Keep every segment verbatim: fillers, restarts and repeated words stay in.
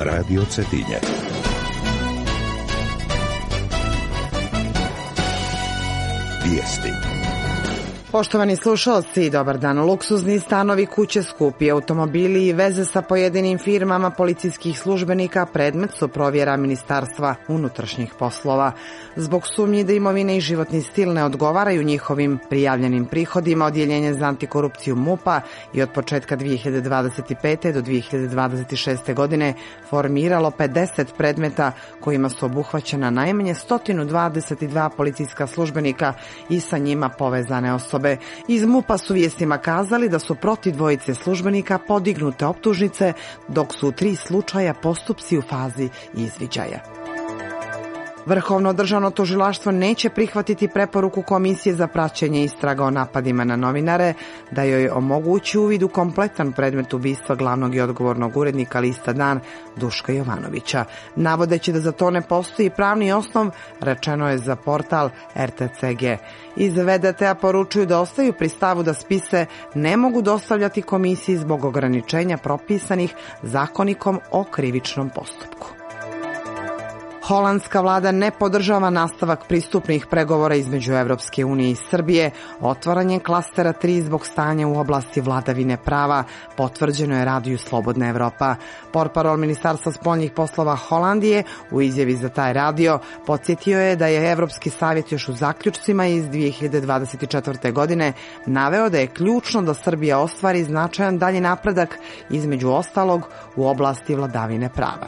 Radio Cetinje. Vijesti. Poštovani slušalci, dobar dan. Luksuzni stanovi, kuće, skupi automobili i veze sa pojedinim firmama policijskih službenika predmet su provjera Ministarstva unutrašnjih poslova. Zbog sumnji da imovine i životni stil ne odgovaraju njihovim prijavljenim prihodima, Odjeljenje za antikorupciju MUP-a i od početka dvije hiljade dvadeset pete. do dvije hiljade dvadeset šeste. godine formiralo pedeset predmeta kojima su obuhvaćena najmanje sto dvadeset dva policijska službenika i sa njima povezane osobe. Iz MUP-a su vijestima kazali da su protiv dvojice službenika podignute optužnice, dok su u tri slučaja postupci u fazi izviđaja. Vrhovno državno tužilaštvo neće prihvatiti preporuku Komisije za praćenje istraga o napadima na novinare da joj omogući uvid u kompletan predmet ubistva glavnog i odgovornog urednika lista Dan Duška Jovanovića. Navodeći da za to ne postoji pravni osnov, rečeno je za portal er te ce ge. Iz ve de te-a poručuju da ostaju pri stavu da spise ne mogu dostavljati komisiji zbog ograničenja propisanih Zakonikom o krivičnom postupku. Holandska vlada ne podržava nastavak pristupnih pregovora između Evropske unije i Srbije. Otvaranje klastera tri zbog stanja u oblasti vladavine prava potvrđeno je radiju Slobodna Evropa. Portparol Ministarstva spoljnih poslova Holandije u izjavi za taj radio podsjetio je da je Evropski savjet još u zaključcima iz dvije hiljade dvadeset četvrte. godine naveo da je ključno da Srbija ostvari značajan dalji napredak, između ostalog u oblasti vladavine prava.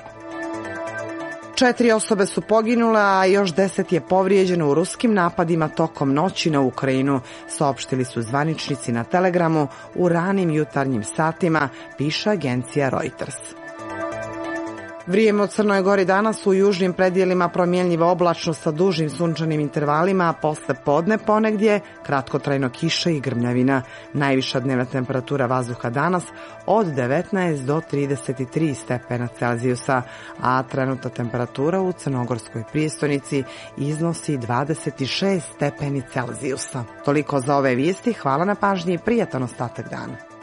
Četiri osobe su poginule, a još deset je povrijeđeno u ruskim napadima tokom noći na Ukrajinu, saopštili su zvaničnici na Telegramu u ranim jutarnjim satima, piše agencija Reuters. Vrijeme u Crnoj Gori danas u južnim predjelima promjenljiva oblačnost sa dužim sunčanim intervalima, a posle podne ponegdje kratkotrajno kiša i grmljavina. Najviša dnevna temperatura vazduha danas od devetnaest do trideset tri stepena Celzijusa, a trenutna temperatura u crnogorskoj prijestolnici iznosi dvadeset šest stepeni Celzijusa. Toliko za ove vijesti, hvala na pažnji i prijatan ostatak dana.